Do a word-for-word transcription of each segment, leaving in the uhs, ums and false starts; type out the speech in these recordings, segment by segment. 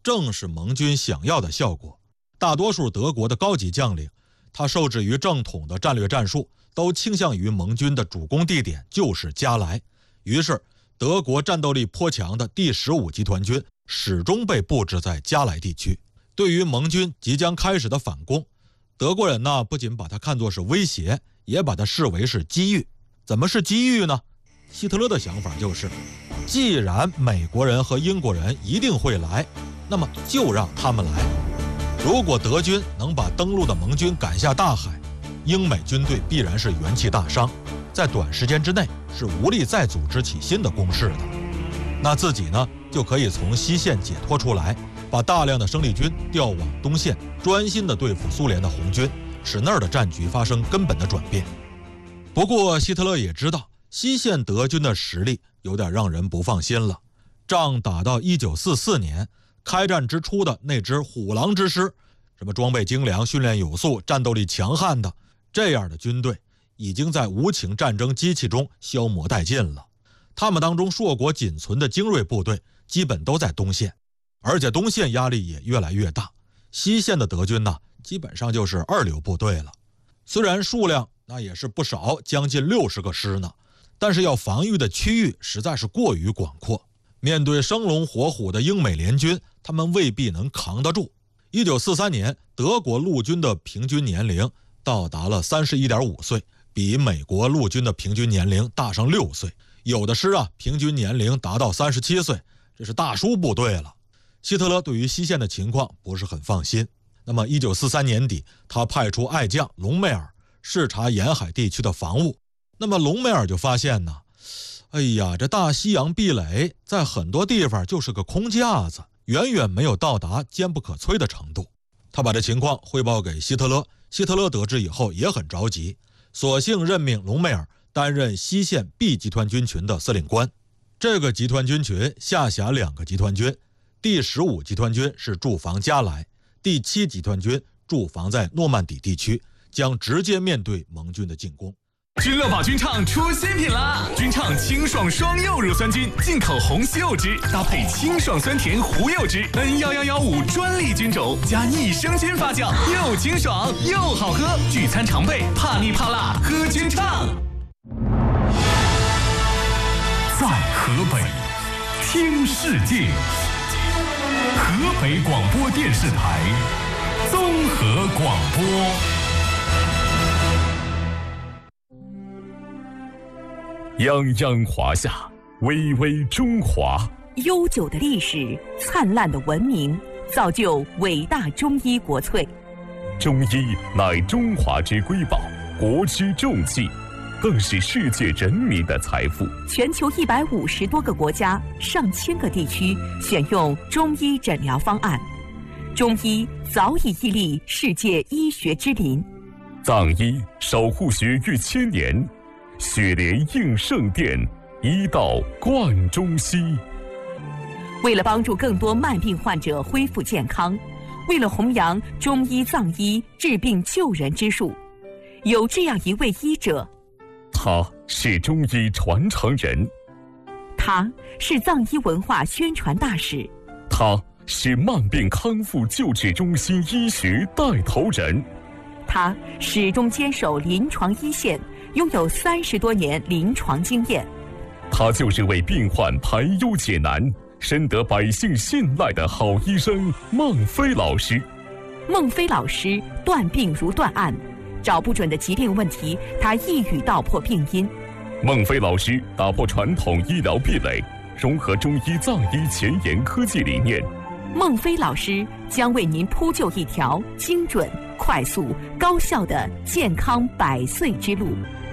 正是盟军想要的效果。大多数德国的高级将领，他受制于正统的战略战术，都倾向于盟军的主攻地点就是加莱。于是德国战斗力颇强的第十五集团军始终被布置在加莱地区。对于盟军即将开始的反攻，德国人呢不仅把它看作是威胁，也把它视为是机遇。怎么是机遇呢？希特勒的想法就是，既然美国人和英国人一定会来，那么就让他们来。如果德军能把登陆的盟军赶下大海，英美军队必然是元气大伤，在短时间之内是无力再组织起新的攻势的。那自己呢就可以从西线解脱出来，把大量的生力军调往东线，专心地对付苏联的红军，使那儿的战局发生根本的转变。不过希特勒也知道西线德军的实力有点让人不放心了。仗打到一九四四年，开战之初的那支虎狼之师，什么装备精良、训练有素、战斗力强悍的这样的军队，已经在无情战争机器中消磨殆尽了。他们当中硕果仅存的精锐部队基本都在东线，而且东线压力也越来越大。西线的德军呢，基本上就是二流部队了。虽然数量那也是不少，将近六十个师呢，但是要防御的区域实在是过于广阔。面对生龙活虎的英美联军，他们未必能扛得住。一九四三年，德国陆军的平均年龄到达了三十一点五岁，比美国陆军的平均年龄大上六岁。有的师啊，平均年龄达到三十七岁，这是大叔部队了。希特勒对于西线的情况不是很放心。那么一九四三年底，他派出爱将隆美尔视察沿海地区的防务。那么隆美尔就发现呢，哎呀，这大西洋壁垒在很多地方就是个空架子，远远没有到达坚不可摧的程度。他把这情况汇报给希特勒，希特勒得知以后也很着急，索性任命隆美尔担任西线 B 集团军群的司令官。这个集团军群下辖两个集团军，第十五集团军是驻防加莱，第七集团军驻防在诺曼底地区，将直接面对盟军的进攻。 君乐宝菌畅出新品啦！菌畅清爽双柚乳酸菌，进口红西柚汁搭配清爽酸甜胡柚汁 N 一一一五专利菌种加益生菌发酵，又清爽又好喝，聚餐常备，怕腻怕辣喝菌畅。 在河北听世界，河北广播电视台综合广播。泱泱华夏，巍巍中华。 悠久的历史，灿烂的文明，造就伟大中医国粹。 中医乃中华之瑰宝，国之重器，更是世界人民的财富。 全球一百五十多个国家、上千个地区选用中医诊疗方案，中医早已屹立世界医学之林。 藏医守护学逾千年，雪莲应圣殿，医道贯中西。 为了帮助更多慢病患者恢复健康，为了弘扬中医藏医治病救人之术，有这样一位医者， 他是中医传承人， 他是藏医文化宣传大使， 他是慢病康复救治中心医学带头人， 他始终坚守临床一线，拥有三十多年临床经验。 他就是为病患排忧解难，深得百姓信赖的好医生孟非老师。 孟非老师断病如断案，找不准的疾病问题，他一语道破病因。 孟非老师打破传统医疗壁垒，融合中医藏医前沿科技理念。 孟非老师将为您铺就一条精准、快速、高效的健康百岁之路。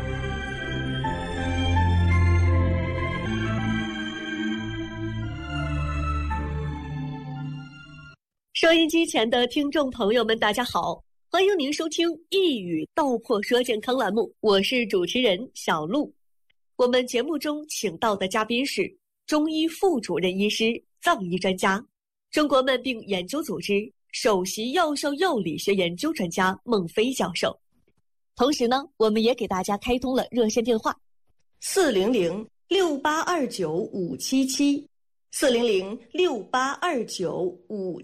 收音机前的听众朋友们，大家好，欢迎您收听一语道破说健康栏目，我是主持人小璐。我们节目中请到的嘉宾是中医副主任医师、藏医专家、中国慢病研究组织首席药效药理学研究专家孟非教授。同时呢，我们也给大家开通了热线电话四零零六八二九五七七，四零零六八二九五。